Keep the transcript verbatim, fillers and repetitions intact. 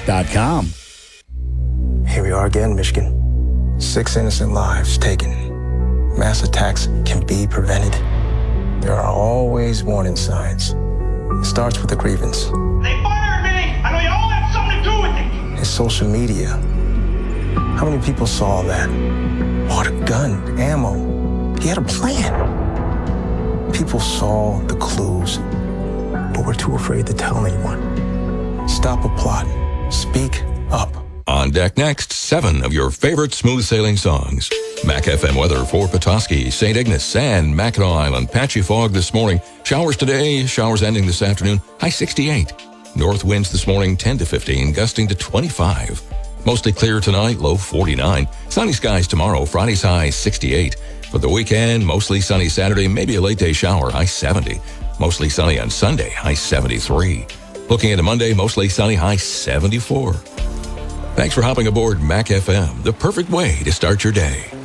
dot com. Here we are again, Michigan. Six innocent lives taken. Mass attacks can be prevented. There are always warning signs. It starts with a grievance. They fired me! I know you all have something to do with it! It's social media. How many people saw that? Bought a gun, ammo. He had a plan. People saw the clues, but were too afraid to tell anyone. Stop a plot. Speak up. On deck next, seven of your favorite smooth sailing songs. Mac F M weather for Petoskey, Saint Ignace, and Mackinac Island. Patchy fog this morning. Showers today, showers ending this afternoon. High sixty-eight. North winds this morning ten to fifteen, gusting to twenty-five. Mostly clear tonight, low forty-nine. Sunny skies tomorrow, Friday's high sixty-eight. For the weekend, mostly sunny Saturday, maybe a late day shower, high seventy. Mostly sunny on Sunday, high seventy-three. Looking into Monday, mostly sunny, high seventy-four. Thanks for hopping aboard Mac F M, the perfect way to start your day.